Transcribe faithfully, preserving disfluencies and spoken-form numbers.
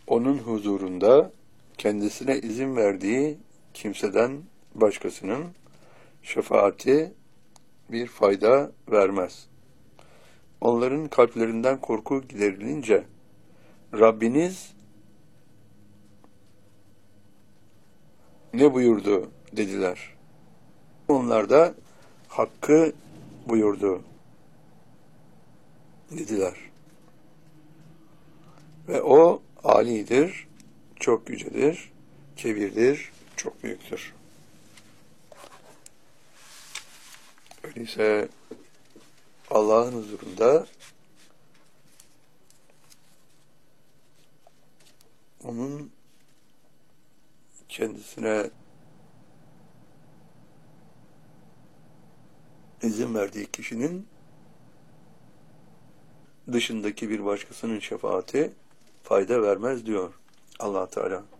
onun huzurunda kendisine izin verdiği kimseden başkasının şefaati bir fayda vermez. Onların kalplerinden korku giderilince Rabbiniz ne buyurdu dediler. Onlar da hakkı buyurdu dediler. Ve o âlidir, çok yücedir, kebirdir, çok büyüktür. Öyleyse Allah'ın huzurunda onun kendisine izin verdiği kişinin dışındaki bir başkasının şefaati fayda vermez diyor Allah Teala.